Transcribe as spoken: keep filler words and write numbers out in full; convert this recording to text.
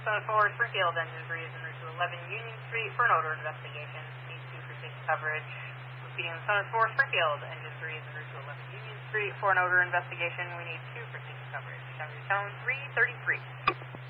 Southern four, Springfield, engine three is en route to eleven Union Street for an odor investigation. Need two for safety coverage. Repeating Southern four, Springfield, engine three is en route to eleven Union Street for an odor investigation. We need two for safety coverage. Chevy Tone three thirty-three.